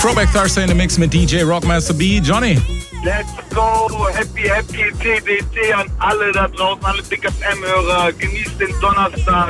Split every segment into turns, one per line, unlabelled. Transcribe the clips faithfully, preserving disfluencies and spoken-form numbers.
Throwback Thursday in the Mix mit D J Rockmaster B. Johnny.
Let's go, happy, happy T D T an alle da draußen, alle Big F M-Hörer. Genießt den Donnerstag.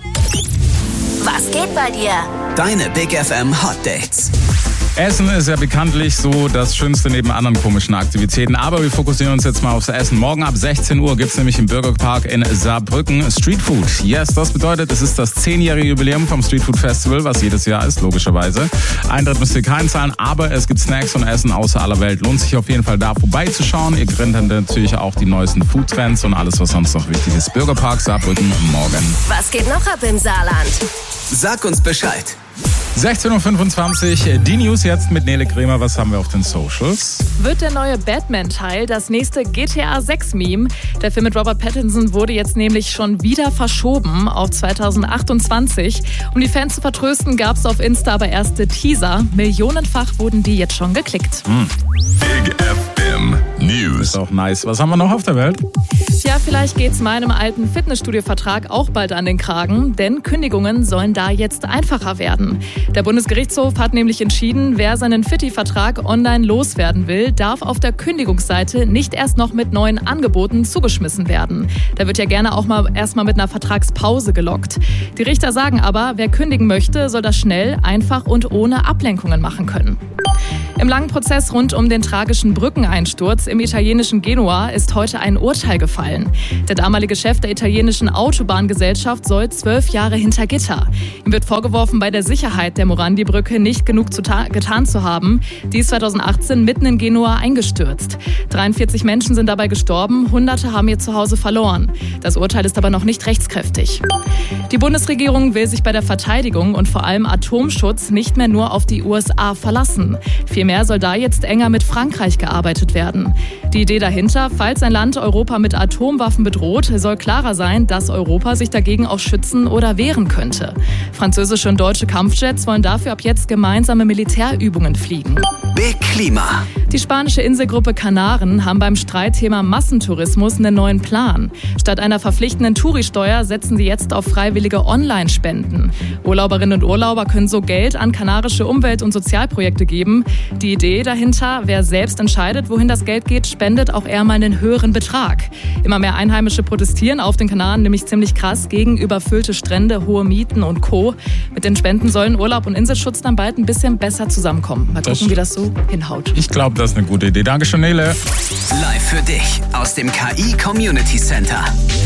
Was geht bei dir?
Deine Big F M Hot Dates.
Essen ist ja bekanntlich so das Schönste neben anderen komischen Aktivitäten. Aber wir fokussieren uns jetzt mal aufs Essen. Morgen ab sechzehn Uhr gibt es nämlich im Bürgerpark in Saarbrücken Street Food. Yes, das bedeutet, es ist das zehnjährige Jubiläum vom Street Food Festival, was jedes Jahr ist, logischerweise. Eintritt müsst ihr keinen zahlen, aber es gibt Snacks und Essen außer aller Welt. Lohnt sich auf jeden Fall da vorbeizuschauen. Ihr kriegt dann natürlich auch die neuesten Food-Trends und alles, was sonst noch wichtig ist. Bürgerpark Saarbrücken morgen.
Was geht noch ab im Saarland?
Sag uns Bescheid.
sechzehn Uhr fünfundzwanzig, die News jetzt mit Nele Kremer. Was haben wir auf den Socials?
Wird der neue Batman-Teil das nächste G T A sechs Meme? Der Film mit Robert Pattinson wurde jetzt nämlich schon wieder verschoben auf zweitausendachtundzwanzig. Um die Fans zu vertrösten, gab es auf Insta aber erste Teaser. Millionenfach wurden die jetzt schon geklickt.
Hm.
Big F M News.
Ist auch nice. Was haben wir noch auf der Welt?
Ja, vielleicht geht's meinem alten Fitnessstudio-Vertrag auch bald an den Kragen, denn Kündigungen sollen da jetzt einfacher werden. Der Bundesgerichtshof hat nämlich entschieden, wer seinen Fitti-Vertrag online loswerden will, darf auf der Kündigungsseite nicht erst noch mit neuen Angeboten zugeschmissen werden. Da wird ja gerne auch mal erstmal mit einer Vertragspause gelockt. Die Richter sagen aber, wer kündigen möchte, soll das schnell, einfach und ohne Ablenkungen machen können. Im langen Prozess rund um den tragischen Brückeneinsturz im italienischen Genua ist heute ein Urteil gefallen. Der damalige Chef der italienischen Autobahngesellschaft soll zwölf Jahre hinter Gitter. Ihm wird vorgeworfen, bei der Sicherheit der Morandi-Brücke nicht genug zu ta- getan zu haben. Die ist zweitausendachtzehn mitten in Genua eingestürzt. dreiundvierzig Menschen sind dabei gestorben, Hunderte haben ihr Zuhause verloren. Das Urteil ist aber noch nicht rechtskräftig. Die Bundesregierung will sich bei der Verteidigung und vor allem Atomschutz nicht mehr nur auf die U S A verlassen. Vielmehr soll da jetzt enger mit Frankreich gearbeitet werden. Die Idee dahinter, falls ein Land Europa mit Atomwaffen bedroht, soll klarer sein, dass Europa sich dagegen auch schützen oder wehren könnte. Französische und deutsche Kampfjets wollen dafür ab jetzt gemeinsame Militärübungen fliegen.
Big Klima.
Die spanische Inselgruppe Kanaren haben beim Streitthema Massentourismus einen neuen Plan. Statt einer verpflichtenden Touristeuer setzen sie jetzt auf freiwillige Online-Spenden. Urlauberinnen und Urlauber können so Geld an kanarische Umwelt- und Sozialprojekte geben. Die Idee dahinter, wer selbst entscheidet, wohin das Geld geht, spendet auch eher mal einen höheren Betrag. Immer mehr Einheimische protestieren auf den Kanaren nämlich ziemlich krass gegen überfüllte Strände, hohe Mieten und Co. Mit den Spenden sollen Urlaub und Inselschutz dann bald ein bisschen besser zusammenkommen. Mal gucken, wie das so hinhaut.
Ich glaube, das ist eine gute Idee. Dankeschön, Nele.
Live für dich aus dem K I Community Center.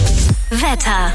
Wetter.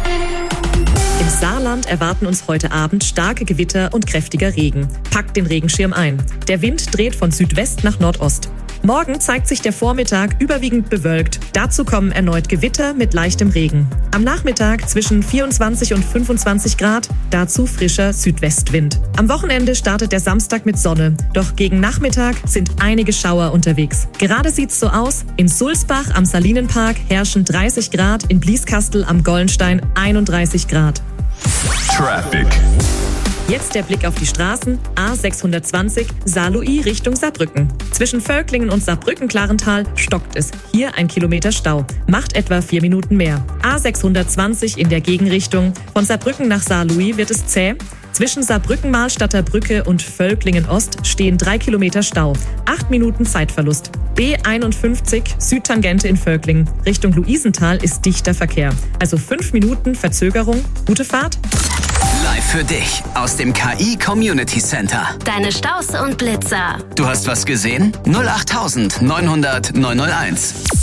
Im Saarland erwarten uns heute Abend starke Gewitter und kräftiger Regen. Packt den Regenschirm ein. Der Wind dreht von Südwest nach Nordost. Morgen zeigt sich der Vormittag überwiegend bewölkt. Dazu kommen erneut Gewitter mit leichtem Regen. Am Nachmittag zwischen vierundzwanzig und fünfundzwanzig Grad, dazu frischer Südwestwind. Am Wochenende startet der Samstag mit Sonne. Doch gegen Nachmittag sind einige Schauer unterwegs. Gerade sieht's so aus: in Sulzbach am Salinenpark herrschen dreißig Grad, in Blieskastel am Gollenstein einunddreißig Grad.
Traffic.
Jetzt der Blick auf die Straßen. A sechshundertzwanzig Saarlouis Richtung Saarbrücken. Zwischen Völklingen und Saarbrücken-Klarental stockt es. Hier ein Kilometer Stau. Macht etwa vier Minuten mehr. A sechshundertzwanzig in der Gegenrichtung. Von Saarbrücken nach Saarlouis wird es zäh. Zwischen Saarbrücken-Mahlstadter Brücke und Völklingen-Ost stehen drei Kilometer Stau. Acht Minuten Zeitverlust. B einundfünfzig Südtangente in Völklingen. Richtung Luisenthal ist dichter Verkehr. Also fünf Minuten Verzögerung. Gute Fahrt.
Live für dich aus dem K I Community Center.
Deine Staus und Blitzer.
Du hast was gesehen? null acht neunhundert neunhunderт neunhunderteins.